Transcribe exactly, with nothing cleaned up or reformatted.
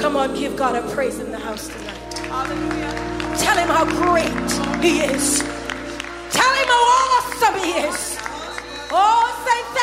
Come on, give God a praise in the house tonight. Hallelujah. Tell him how great he is. Tell him how awesome he is. Oh, say